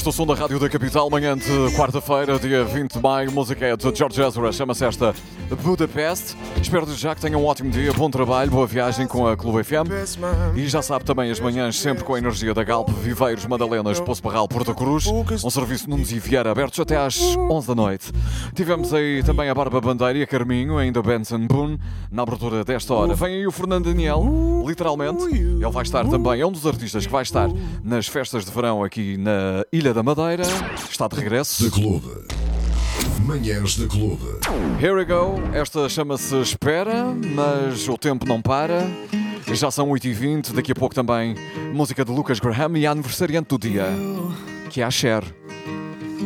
Este é o som da Rádio da Capital, manhã de quarta-feira, dia 20 de maio. Música é de George Ezra, chama-se esta Budapest. Espero já que tenham um ótimo dia, bom trabalho, boa viagem com a Clube FM. E já sabe também as manhãs sempre com a energia da Galp, Viveiros, Madalenas, Poço Barral, Porto Cruz. Um serviço Nunes e Vieira abertos até às 11 da noite. Tivemos aí também a Barba Bandeira e a Carminho, ainda Benson Boone, na abertura desta hora. Vem aí o Fernando Daniel, literalmente. Ele vai estar também, é um dos artistas que vai estar nas festas de verão aqui na Ilha da Madeira. Está de regresso. Da Clube. Manhãs da Clube. Here we go. Esta chama-se Espera, mas o tempo não para. Já são 8h20. Daqui a pouco também música de Lucas Graham e a aniversariante do dia, que é a Cher.